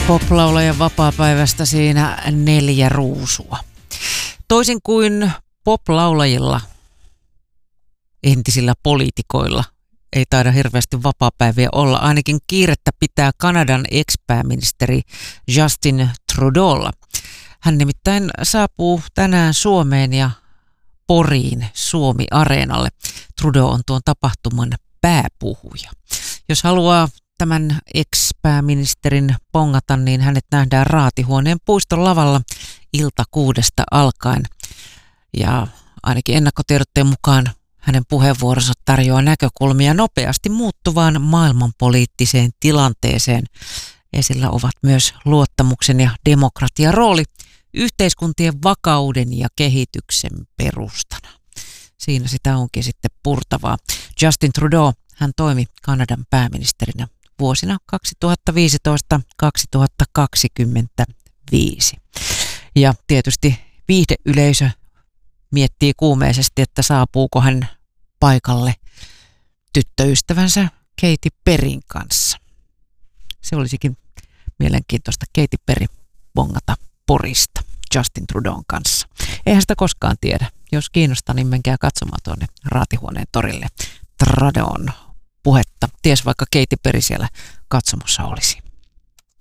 Poplaulajan vapaapäivästä siinä 4 ruusua. Toisin kuin poplaulajilla, entisillä poliitikoilla, ei taida hirveästi vapaapäiviä olla. Ainakin kiirettä pitää Kanadan ex-pääministeri Justin Trudeaulla. Hän nimittäin saapuu tänään Suomeen ja Poriin Suomi-areenalle. Trudeau on tuon tapahtuman pääpuhuja. Jos haluaa tämän ex-pääministerin bongata, niin hänet nähdään Raatihuoneen puiston lavalla ilta 6 alkaen. Ja ainakin ennakkotiedotteen mukaan hänen puheenvuoronsa tarjoaa näkökulmia nopeasti muuttuvaan maailmanpoliittiseen tilanteeseen. Esillä ovat myös luottamuksen ja demokratian rooli yhteiskuntien vakauden ja kehityksen perustana. Siinä sitä onkin sitten purtavaa. Justin Trudeau, hän toimi Kanadan pääministerinä vuosina 2015-2025. Ja tietysti viihdeyleisö miettii kuumeisesti, että saapuuko hän paikalle tyttöystävänsä Katy Perryn kanssa. Se olisikin mielenkiintoista Katy Perry bongata Porista Justin Trudeaun kanssa. Eihän sitä koskaan tiedä. Jos kiinnostaa, niin menkää katsomaan tuonne Raatihuoneen torille Trudeaun puhetta. Ties vaikka Katy Perry siellä katsomossa olisi.